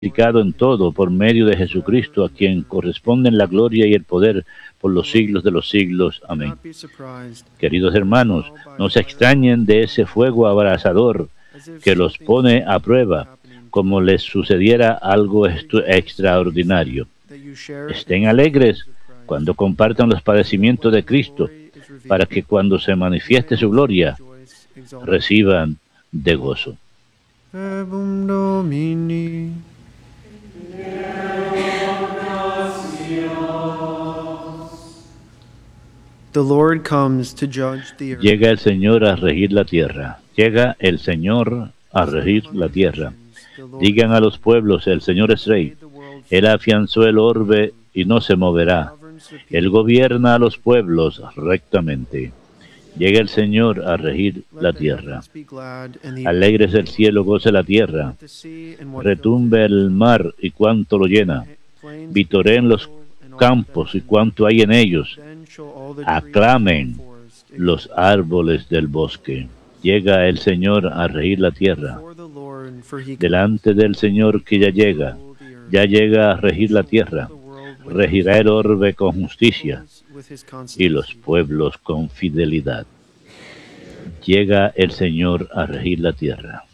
glorificado en todo por medio de Jesucristo, a quien corresponden la gloria y el poder por los siglos de los siglos. Amén. Queridos hermanos, no se extrañen de ese fuego abrasador que los pone a prueba, como les sucediera algo extraordinario. Estén alegres cuando compartan los padecimientos de Cristo, para que cuando se manifieste su gloria, reciban de gozo. Llega el Señor a regir la tierra. Llega el Señor a regir la tierra. Digan a los pueblos, el Señor es Rey. Él afianzó el orbe y no se moverá. Él gobierna a los pueblos rectamente. Llega el Señor a regir la tierra. Alegres el cielo, goce la tierra. Retumbe el mar y cuanto lo llena. Vitoreen los campos y cuanto hay en ellos. Aclamen los árboles del bosque. Llega el Señor a regir la tierra. Delante del Señor que ya llega a regir la tierra. Regirá el orbe con justicia y los pueblos con fidelidad. Llega el Señor a regir la tierra.